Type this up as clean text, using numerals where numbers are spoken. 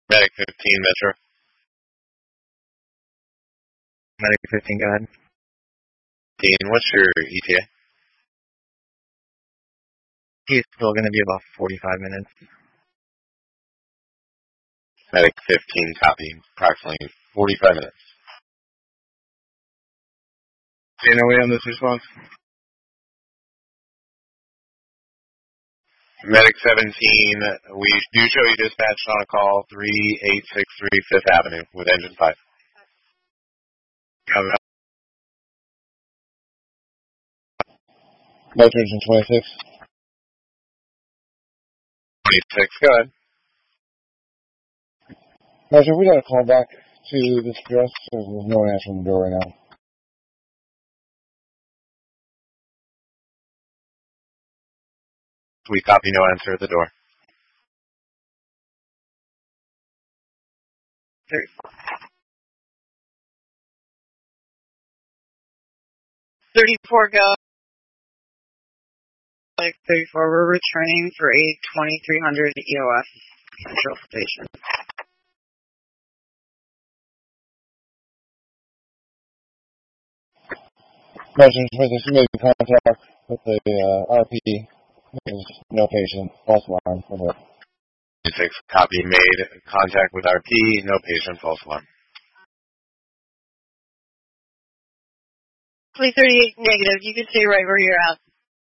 Medic 15, Metro. Medic 15, go ahead. Dean, what's your ETA? He's still going to be about 45 minutes. Medic 15, copy. Approximately 45 minutes. Any way on this response? Medic 17, we do show you dispatched on a call 3863 5th Avenue with engine 5. Nitrogen 26. 26, go ahead. Roger, we got a call back to this address. There's no one answering the door right now. We copy, no answer at the door. 34, go. Like 34, we're returning for a 2300 EOS Central Station. Nitrogen 26, you made contact with the RP. There's no patient. False alarm. Over. 26, copy, made contact with RP, no patient, false alarm. 338 negative, you can stay right where you're at.